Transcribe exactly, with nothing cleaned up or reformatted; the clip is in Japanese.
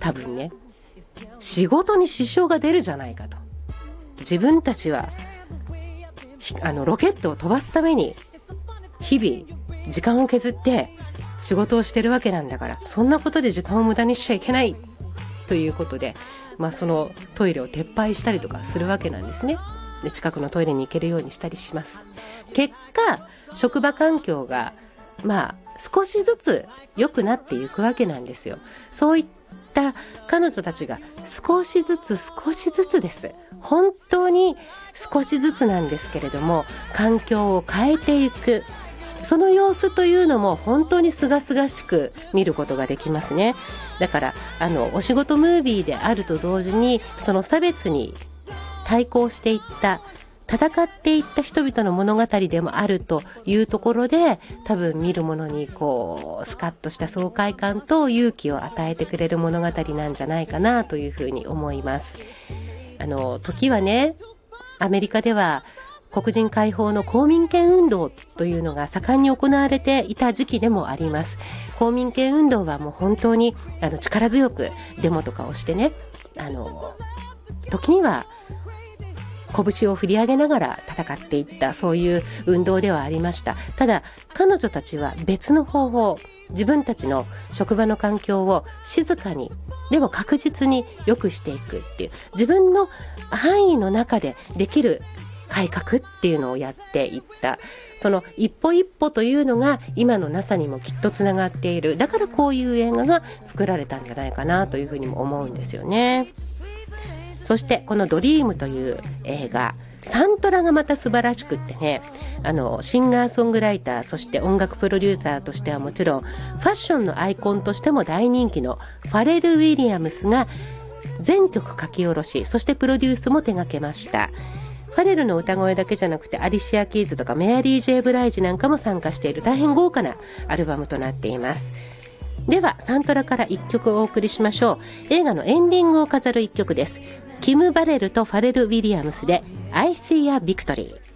多分ね、仕事に支障が出るじゃないかと。自分たちはあのロケットを飛ばすために日々時間を削って仕事をしてるわけなんだから、そんなことで時間を無駄にしちゃいけないということで、まあ、そのトイレを撤廃したりとかするわけなんですね。で、近くのトイレに行けるようにしたりします。結果、職場環境がまあ少しずつ良くなっていくわけなんですよ。そういった彼女たちが少しずつ少しずつです。本当に少しずつなんですけれども、環境を変えていく、その様子というのも本当に清々しく見ることができますね。だからあのお仕事ムービーであると同時に、その差別に対抗していった、戦っていった人々の物語でもあるというところで、多分見る者にこうスカッとした爽快感と勇気を与えてくれる物語なんじゃないかなというふうに思います。あの時はね、アメリカでは黒人解放の公民権運動というのが盛んに行われていた時期でもあります。公民権運動はもう本当にあの力強くデモとかをしてね、あの時には拳を振り上げながら戦っていった、そういう運動ではありました。ただ彼女たちは別の方法、自分たちの職場の環境を静かにでも確実に良くしていくっていう、自分の範囲の中でできる改革っていうのをやっていった。その一歩一歩というのが今の ナサ にもきっとつながっている。だからこういう映画が作られたんじゃないかなというふうにも思うんですよね。そしてこのドリームという映画、サントラがまた素晴らしくってね、あのシンガーソングライター、そして音楽プロデューサーとしてはもちろん、ファッションのアイコンとしても大人気のファレル・ウィリアムスが全曲書き下ろし、そしてプロデュースも手掛けました。ファレルの歌声だけじゃなくて、アリシア・キーズとかメアリー・ジェイ・ブライジなんかも参加している大変豪華なアルバムとなっています。ではサントラからいっきょくお送りしましょう。映画のエンディングを飾るいっきょくです。キム・バレルとファレル・ウィリアムスで I See a Victory。